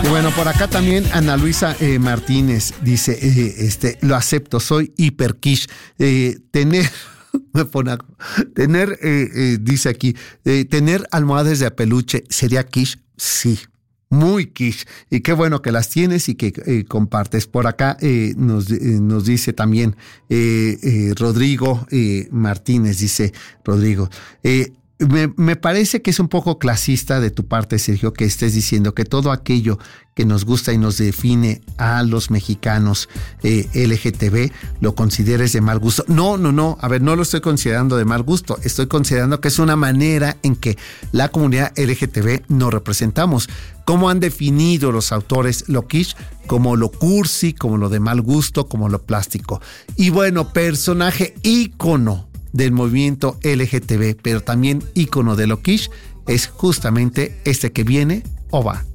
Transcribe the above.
bueno, por acá también Ana Luisa Martínez dice, lo acepto, soy hiper quiche. Dice aquí, tener almohadas de peluche, ¿sería quiche? Sí. Muy quiche, y qué bueno que las tienes y que compartes. Por acá nos dice también Rodrigo Martínez, dice Rodrigo, me parece que es un poco clasista de tu parte, Sergio, que estés diciendo que todo aquello que nos gusta y nos define a los mexicanos LGTB lo consideres de mal gusto. No, a ver, no lo estoy considerando de mal gusto, estoy considerando que es una manera en que la comunidad LGTB nos representamos. ¿Cómo han definido los autores lo kitsch? Como lo cursi, como lo de mal gusto, como lo plástico. Y bueno, personaje ícono del movimiento LGTB, pero también ícono de lo kitsch, es justamente este que viene o va.